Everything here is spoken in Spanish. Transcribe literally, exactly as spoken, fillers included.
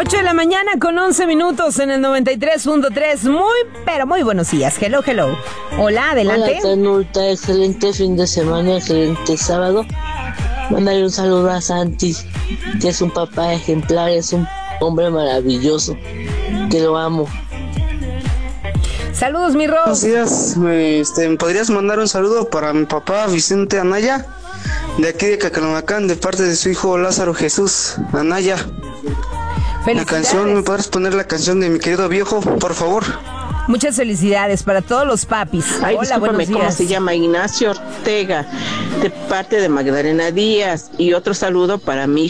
ocho de la mañana con once minutos en el noventa y tres punto tres. Muy, pero muy buenos días. Hello, hello. Hola, adelante. Hola, Tanulta. Excelente fin de semana, excelente sábado. Mándale un saludo a Santi, que es un papá ejemplar, es un hombre maravilloso, que lo amo. Saludos, mi Ro. Buenos días. Este, ¿me podrías mandar un saludo para mi papá Vicente Anaya, de aquí de Cacalomacán, de parte de su hijo Lázaro Jesús Anaya? La canción, ¿me podrás poner la canción de mi querido viejo, por favor? Muchas felicidades para todos los papis. Ay, Hola, buenos días. ¿Cómo se llama? Ignacio Ortega, de parte de Magdalena Díaz. Y otro saludo para mi